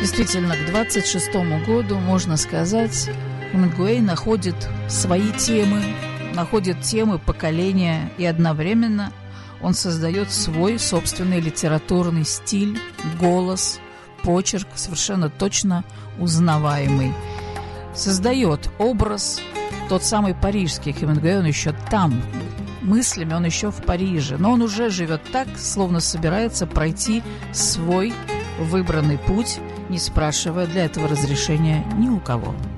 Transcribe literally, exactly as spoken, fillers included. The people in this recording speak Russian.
Действительно, к двадцать шестому году, можно сказать, Хемингуэй находит свои темы, находит темы поколения, и одновременно он создает свой собственный литературный стиль, голос, почерк, совершенно точно узнаваемый. Создает образ, тот самый парижский Хемингуэй, он еще там, мыслями он еще в Париже, но он уже живет так, словно собирается пройти свой выбранный путь, не спрашивая для этого разрешения ни у кого.